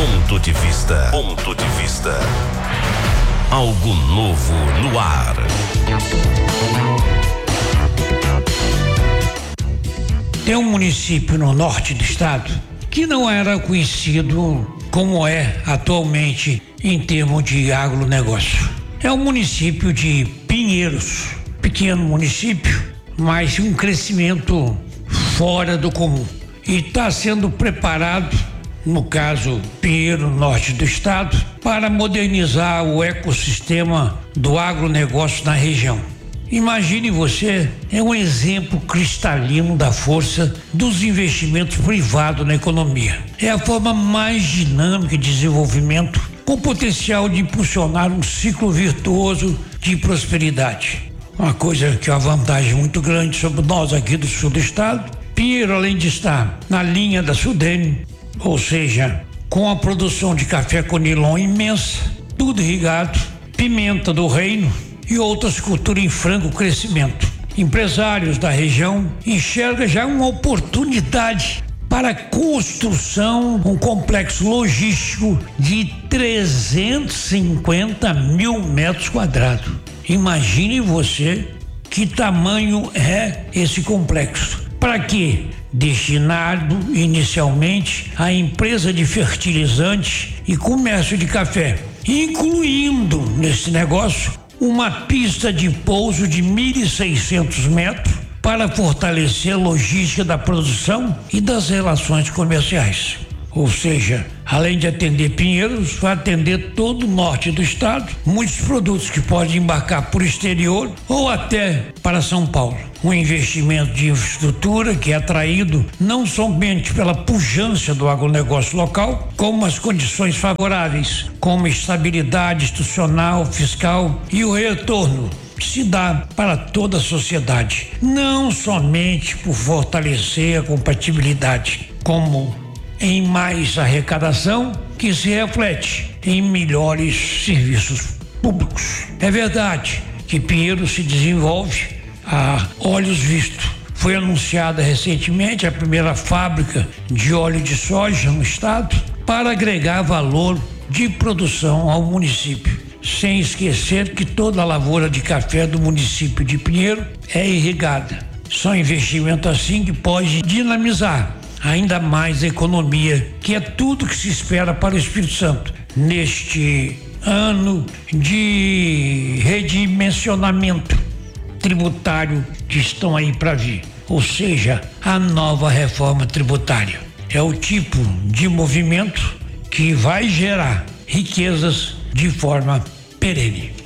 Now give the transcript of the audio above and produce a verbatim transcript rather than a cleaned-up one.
Ponto de vista. Ponto de vista. Algo novo no ar. Tem um município no norte do estado que não era conhecido como é atualmente em termos de agronegócio. É o município de Pinheiros, pequeno município, mas um crescimento fora do comum. E está sendo preparado, no caso Pinheiro, norte do estado, para modernizar o ecossistema do agronegócio na região. Imagine você, é um exemplo cristalino da força dos investimentos privados na economia. É a forma mais dinâmica de desenvolvimento, com potencial de impulsionar um ciclo virtuoso de prosperidade. Uma coisa que é uma vantagem muito grande sobre nós aqui do sul do estado. Pinheiro, além de estar na linha da Sudene, ou seja, com a produção de café conilon imensa, tudo irrigado, pimenta do reino e outras culturas em franco crescimento. Empresários da região enxergam já uma oportunidade para a construção de um complexo logístico de trezentos e cinquenta mil metros quadrados. Imagine você que tamanho é esse complexo. Para quê? Destinado inicialmente à empresa de fertilizantes e comércio de café, incluindo nesse negócio uma pista de pouso de mil e seiscentos metros para fortalecer a logística da produção e das relações comerciais. Ou seja, além de atender Pinheiros, vai atender todo o norte do estado, muitos produtos que podem embarcar por exterior ou até para São Paulo. Um investimento de infraestrutura que é atraído não somente pela pujança do agronegócio local, como as condições favoráveis, como estabilidade institucional, fiscal e o retorno que se dá para toda a sociedade, não somente por fortalecer a compatibilidade, como em mais arrecadação, que se reflete em melhores serviços públicos. É verdade que Pinheiro se desenvolve a olhos vistos. Foi anunciada recentemente a primeira fábrica de óleo de soja no estado para agregar valor de produção ao município. Sem esquecer que toda a lavoura de café do município de Pinheiro é irrigada. São investimentos assim que pode dinamizar ainda mais a economia, que é tudo que se espera para o Espírito Santo neste ano de redimensionamento tributário que estão aí para vir, ou seja, a nova reforma tributária. É o tipo de movimento que vai gerar riquezas de forma perene.